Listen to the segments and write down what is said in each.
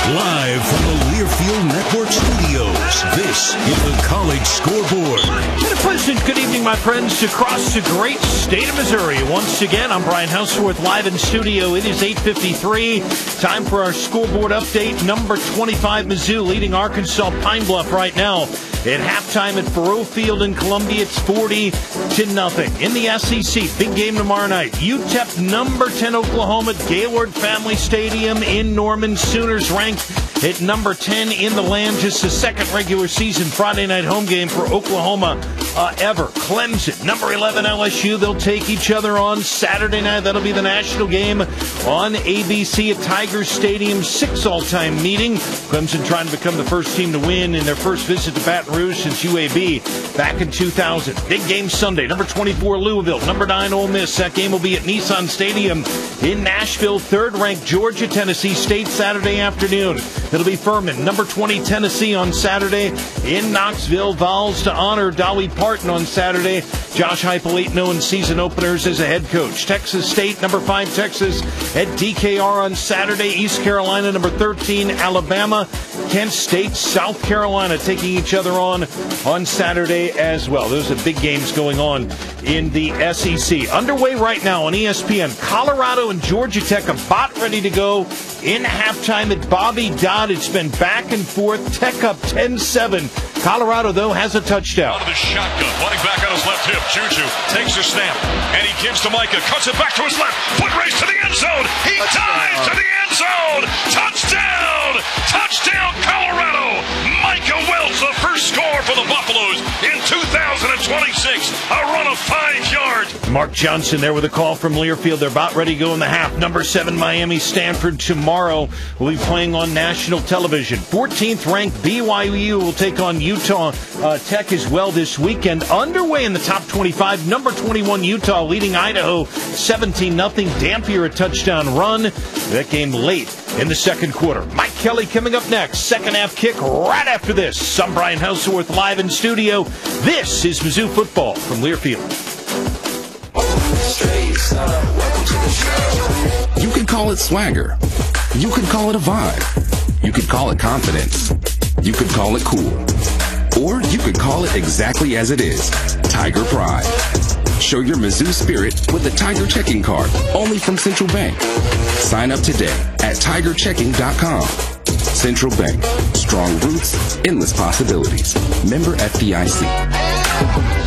Live from the Learfield Network studios, this is the College Scoreboard. And a pleasant good evening, my friends, across the great state of Missouri. Once again, I'm Brian Houseworth, live in studio. It is 8:53. Time for our scoreboard update. Number 25, Mizzou, leading Arkansas Pine Bluff right now. At halftime at Faurot Field in Columbia, it's 40-0. In the SEC, big game tomorrow night. UTEP number 10 Oklahoma at Gaylord Family Stadium in Norman. Sooners ranked at number 10 in the land. Just the second regular season Friday night home game for Oklahoma ever. Clemson, number 11 LSU. They'll take each other on Saturday night. That'll be the national game on ABC at Tiger Stadium. 6 all-time meeting. Clemson trying to become the first team to win in their first visit to Baton Rouge since UAB back in 2000. Big game Sunday. Number 24 Louisville, number 9 Ole Miss. That game will be at Nissan Stadium in Nashville. Third-ranked Georgia, Tennessee State Saturday afternoon. It'll be Furman, number 20 Tennessee on Saturday in Knoxville. Vols to honor Dolly Parton on Saturday. Josh Heupel 8-0 in season openers as a head coach. Texas State, number 5 Texas at DKR on Saturday. East Carolina, number 13 Alabama. Kent State, South Carolina taking each other on Saturday as well. Those are big games going on in the SEC. Underway right now on ESPN. Colorado and Georgia Tech about ready to go in halftime at Bobby Dodd. It's been back and forth. Tech up 10-7. Colorado, though, has a touchdown. Out of the shotgun, running back on his left hip. Juju takes a snap, and he gives to Micah. Cuts it back to his left. Foot race to the end zone. He dives to the end zone. Touchdown! Touchdown, Colorado! Micah Wells, the first score for the Buffaloes in 2026. A run of 5 yards. Mark Johnson there with a call from Learfield. They're about ready to go in the half. Number 7 Miami Stanford tomorrow will be playing on national television. 14th ranked BYU will take on Utah Tech as well this weekend. Underway in the top 25, number 21 Utah leading Idaho 17-0. Dampier a touchdown run. That game late in the second quarter. Mike Kelly coming up next. Second half kick right after this. I'm Brian Houseworth live in studio. This is Mizzou football from Learfield. You could call it swagger. You could call it a vibe. You could call it confidence. You could call it cool. Or you could call it exactly as it is, Tiger Pride. Show your Mizzou spirit with a Tiger checking card, only from Central Bank. Sign up today at tigerchecking.com. Central Bank. Strong roots, endless possibilities. Member FDIC.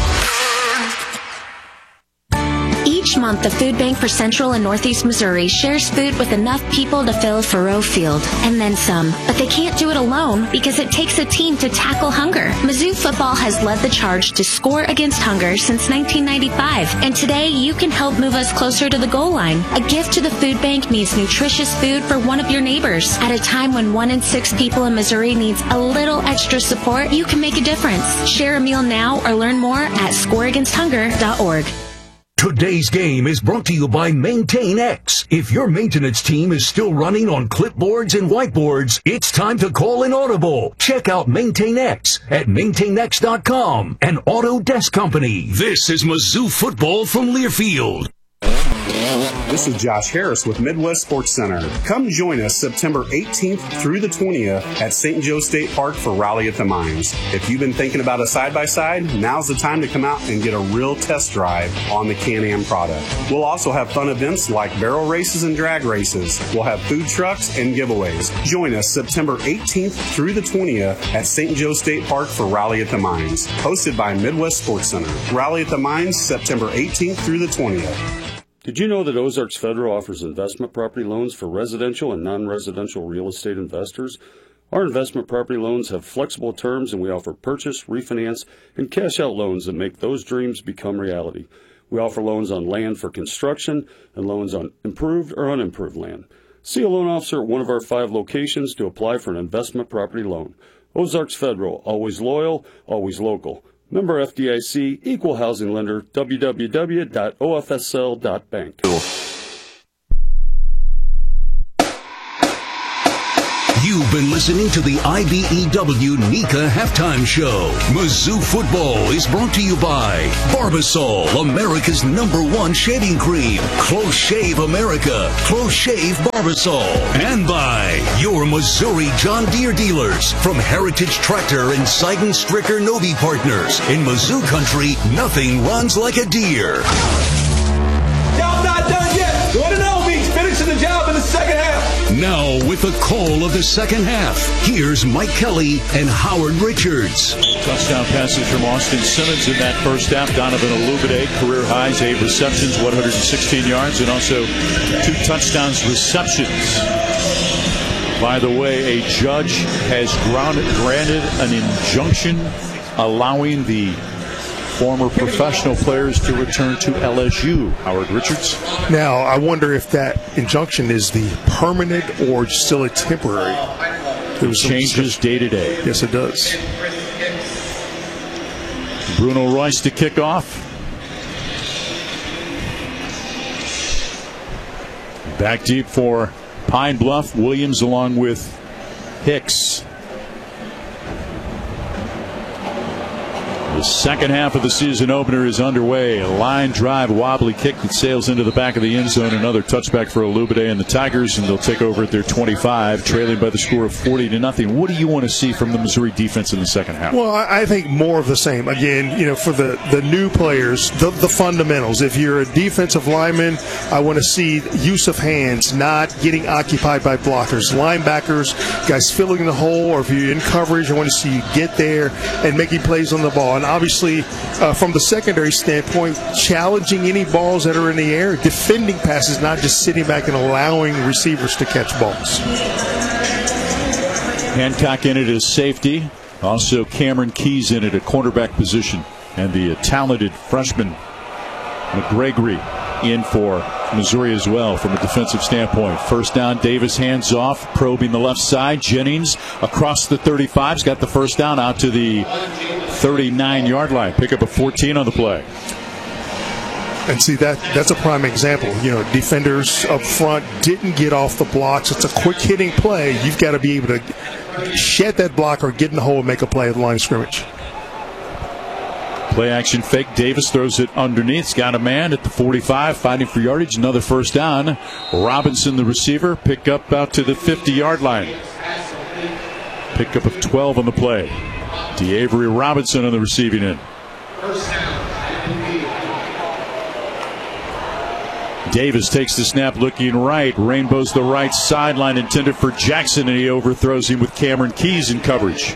Each month, the Food Bank for Central and Northeast Missouri shares food with enough people to fill Faurot Field, and then some. But they can't do it alone because it takes a team to tackle hunger. Mizzou football has led the charge to score against hunger since 1995, and today you can help move us closer to the goal line. A gift to the Food Bank means nutritious food for one of your neighbors. At a time when 1 in 6 people in Missouri needs a little extra support, you can make a difference. Share a meal now or learn more at scoreagainsthunger.org. Today's game is brought to you by MaintainX. If your maintenance team is still running on clipboards and whiteboards, it's time to call an audible. Check out MaintainX at maintainx.com, an Autodesk company. This is Mizzou football from Learfield. This is Josh Harris with Midwest Sports Center. Come join us September 18th through the 20th at St. Joe State Park for Rally at the Mines. If you've been thinking about a side-by-side, now's the time to come out and get a real test drive on the Can-Am product. We'll also have fun events like barrel races and drag races. We'll have food trucks and giveaways. Join us September 18th through the 20th at St. Joe State Park for Rally at the Mines. Hosted by Midwest Sports Center. Rally at the Mines, September 18th through the 20th. Did you know that Ozarks Federal offers investment property loans for residential and non-residential real estate investors? Our investment property loans have flexible terms, and we offer purchase, refinance, and cash-out loans that make those dreams become reality. We offer loans on land for construction and loans on improved or unimproved land. See a loan officer at one of our 5 locations to apply for an investment property loan. Ozarks Federal, always loyal, always local. Member FDIC, Equal Housing Lender, www.ofsl.bank. You've been listening to the IBEW NECA Halftime Show. Mizzou Football is brought to you by Barbasol, America's #1 shaving cream. Close Shave America. Close Shave Barbasol. And by your Missouri John Deere dealers. From Heritage Tractor and Sidon Stricker Novi Partners. In Mizzou country, nothing runs like a deer. Job not done yet. Going to know means finishing the job in the second half. Now, with the call of the second half, here's Mike Kelly and Howard Richards. Touchdown passes from Austin Simmons in that first half. Donovan Olubide, career highs, 8 receptions, 116 yards, and also 2 touchdowns receptions. By the way, a judge has granted an injunction allowing the former professional players to return to LSU. Howard Richards. Now, I wonder if that injunction is the permanent or still a temporary. It changes day to day. Yes, it does. Bruno Royce to kick off. Back deep for Pine Bluff. Williams along with Hicks. The second half of the season opener is underway. A line drive, wobbly kick that sails into the back of the end zone. Another touchback for Olubide and the Tigers, and they'll take over at their 25, trailing by the score of 40-0. What do you want to see from the Missouri defense in the second half? Well, I think more of the same. Again, for the new players, the fundamentals. If you're a defensive lineman, I want to see use of hands, not getting occupied by blockers. Linebackers, guys filling the hole, or if you're in coverage, I want to see you get there and making plays on the ball. And obviously, from the secondary standpoint, challenging any balls that are in the air, defending passes, not just sitting back and allowing receivers to catch balls. Hancock in it as safety. Also Cameron Keys in it at cornerback position. And the talented freshman McGregory in for Missouri as well from a defensive standpoint. First down, Davis hands off, probing the left side. Jennings across the 35's got the first down out to the 39-yard line. Pick up a 14 on the play. And see, that's a prime example. Defenders up front didn't get off the blocks. It's a quick hitting play. You've got to be able to shed that block or get in the hole and make a play at the line of scrimmage. Play action fake. Davis throws it underneath. It's got a man at the 45 fighting for yardage. Another first down. Robinson, the receiver, pick up out to the 50-yard line. Pickup of 12 on the play. DeAvery Robinson on the receiving end. Davis takes the snap looking right. Rainbows the right sideline intended for Jackson, and he overthrows him with Cameron Keys in coverage.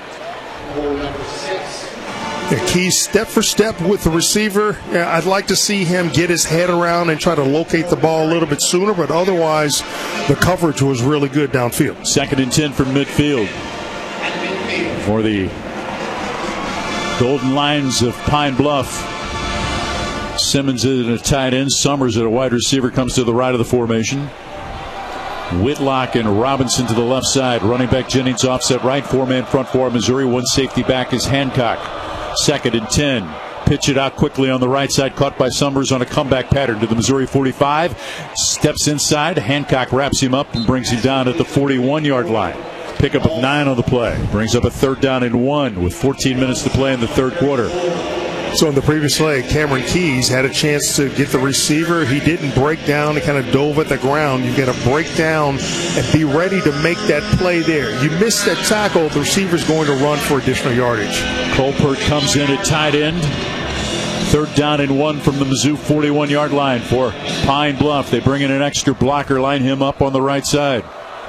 Keys step for step with the receiver. I'd like to see him get his head around and try to locate the ball a little bit sooner, but otherwise the coverage was really good downfield. 2nd and 10 from midfield for the Golden Lions of Pine Bluff. Simmons at a tight end. Summers at a wide receiver comes to the right of the formation. Whitlock and Robinson to the left side. Running back Jennings offset right. 4-man front for Missouri. 1 safety back is Hancock. 2nd and 10. Pitch it out quickly on the right side. Caught by Summers on a comeback pattern to the Missouri 45. Steps inside. Hancock wraps him up and brings him down at the 41-yard line. Pickup of 9 on the play. Brings up a 3rd down and 1 with 14 minutes to play in the third quarter. So in the previous play, Cameron Keys had a chance to get the receiver. He didn't break down. He kind of dove at the ground. You've got to break down and be ready to make that play there. You miss that tackle, the receiver's going to run for additional yardage. Colpert comes in at tight end. 3rd down and 1 from the Mizzou 41-yard line for Pine Bluff. They bring in an extra blocker, line him up on the right side.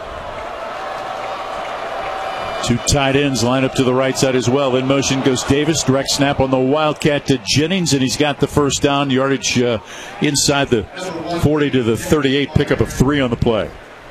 2 tight ends line up to the right side as well. In motion goes Davis. Direct snap on the Wildcat to Jennings, and he's got the first down. Yardage inside the 40 to the 38. Pickup of 3 on the play.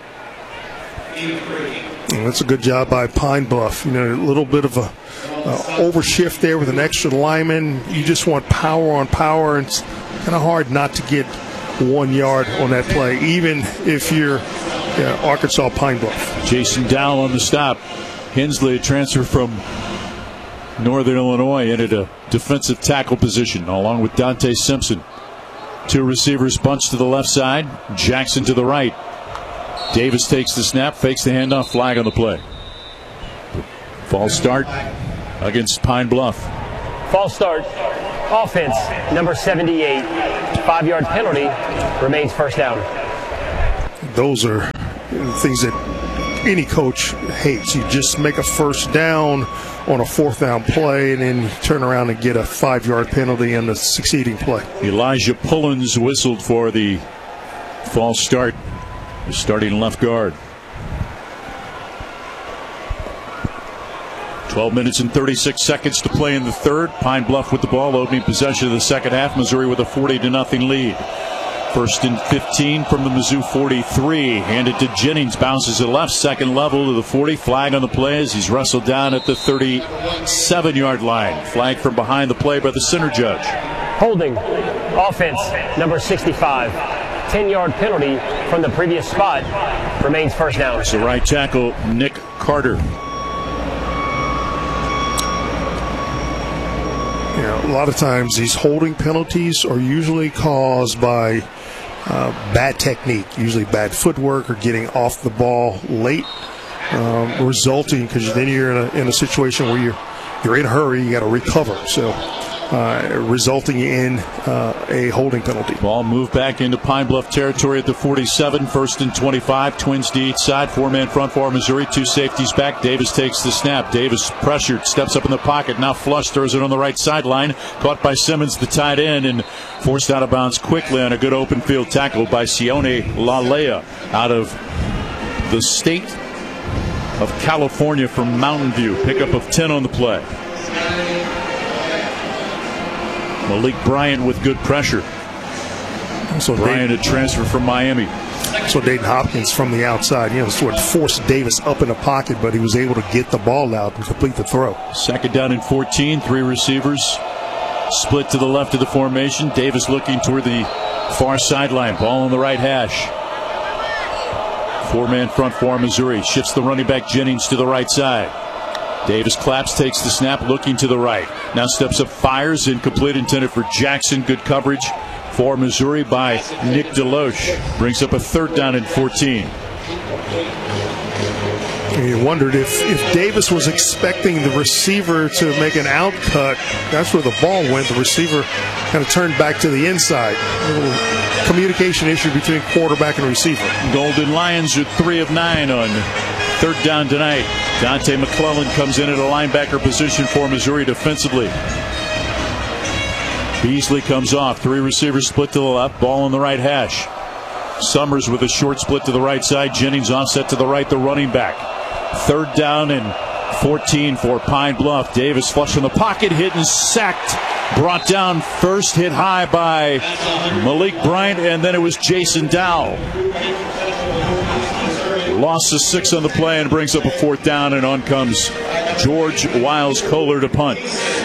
That's a good job by Pine Bluff. A little bit of a overshift there with an extra lineman. You just want power on power, and it's kind of hard not to get 1 yard on that play, even if you're Arkansas Pine Bluff. Jason Dowell on the stop. Hensley, a transfer from Northern Illinois, into a defensive tackle position, along with Dante Simpson. 2 receivers bunched to the left side. Jackson to the right. Davis takes the snap, fakes the handoff, flag on the play. False start against Pine Bluff. False start. Offense, number 78. 5-yard penalty. Remains first down. Those are things that any coach hates. You just make a first down on a 4th down play and then turn around and get a 5-yard penalty in the succeeding play. Elijah Pullins whistled for the false start. The starting left guard. 12 minutes and 36 seconds to play in the third. Pine Bluff with the ball, opening possession of the second half. Missouri with a 40-0 lead. First and 15 from the Mizzou 43. Handed to Jennings, bounces it left, second level to the 40. Flag on the play as he's wrestled down at the 37-yard line. Flag from behind the play by the center judge. Holding. Offense, number 65. 10-yard penalty from the previous spot. Remains first down. It's the right tackle, Nick Carter. A lot of times these holding penalties are usually caused by bad technique, usually bad footwork or getting off the ball late, resulting, because then you're in a situation where you're in a hurry, you got to recover. So resulting in a holding penalty. Ball moved back into Pine Bluff territory at the 47. First and 25. Twins to each side. 4-man front for Missouri. 2 safeties back. Davis takes the snap. Davis pressured. Steps up in the pocket. Now flush. Throws it on the right sideline. Caught by Simmons, the tight end, and forced out of bounds quickly on a good open field tackle by Sione Lalea out of the state of California from Mountain View. Pickup of 10 on the play. Malik Bryant with good pressure. So Bryant had transferred from Miami. So Dayton Hopkins from the outside, sort of forced Davis up in the pocket, but he was able to get the ball out and complete the throw. Second down and 14. 3 receivers split to the left of the formation. Davis looking toward the far sideline. Ball on the right hash. 4-man front for Missouri. Shifts the running back Jennings to the right side. Davis claps, takes the snap, looking to the right. Now steps up, fires, incomplete, intended for Jackson. Good coverage for Missouri by Nick Deloche. Brings up a 3rd down and 14. You wondered if Davis was expecting the receiver to make an out cut. That's where the ball went. The receiver kind of turned back to the inside. A little communication issue between quarterback and receiver. Golden Lions are 3 of 9 on 3rd down tonight. Dante McClellan comes in at a linebacker position for Missouri defensively. Beasley comes off. 3 receivers split to the left. Ball on the right hash. Summers with a short split to the right side. Jennings offset to the right, the running back. 3rd down and 14 for Pine Bluff. Davis flush in the pocket, hit and sacked. Brought down first, hit high by Malik Bryant, and then it was Jason Dowell. Loss of 6 on the play and brings up a 4th down, and on comes George Wiles-Kohler to punt.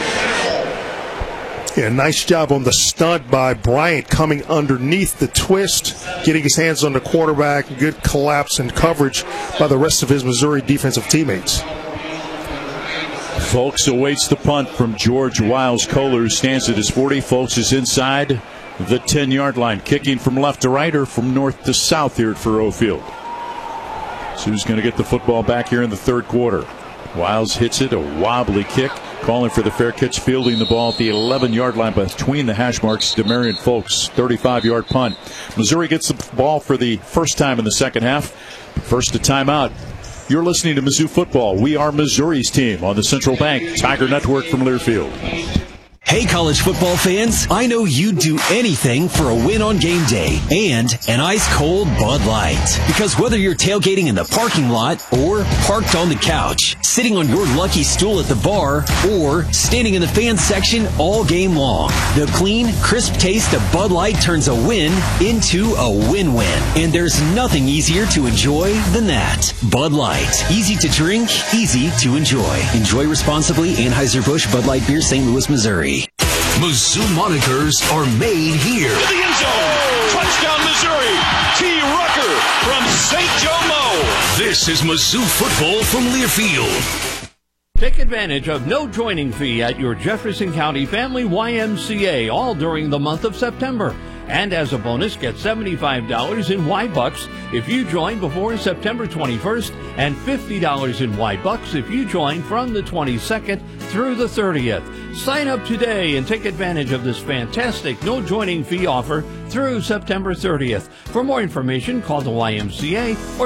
Yeah, nice job on the stunt by Bryant coming underneath the twist, getting his hands on the quarterback. Good collapse and coverage by the rest of his Missouri defensive teammates. Folks awaits the punt from George Wiles-Kohler, who stands at his 40. Folks is inside the 10-yard line, kicking from left to right or from north to south here at Faurot Field. So who's going to get the football back here in the 3rd quarter? Wiles hits it, a wobbly kick. Calling for the fair catch, fielding the ball at the 11-yard line between the hash marks. Demarion Folks, 35-yard punt. Missouri gets the ball for the first time in the second half. First to timeout. You're listening to Mizzou Football. We are Missouri's team on the Central Bank Tiger Network from Learfield. Hey, college football fans, I know you'd do anything for a win on game day and an ice-cold Bud Light. Because whether you're tailgating in the parking lot or parked on the couch, sitting on your lucky stool at the bar, or standing in the fan section all game long, the clean, crisp taste of Bud Light turns a win into a win-win. And there's nothing easier to enjoy than that. Bud Light. Easy to drink, easy to enjoy. Enjoy responsibly. Anheuser-Busch Bud Light Beer, St. Louis, Missouri. Mizzou monikers are made here. To the end zone. Touchdown, Missouri. T. Rucker from St. Joe Mo. This is Mizzou football from Learfield. Take advantage of no joining fee at your Jefferson County Family YMCA all during the month of September. And as a bonus, get $75 in Y-Bucks if you join before September 21st and $50 in Y-Bucks if you join from the 22nd through the 30th. Sign up today and take advantage of this fantastic no joining fee offer through September 30th. For more information, call the YMCA or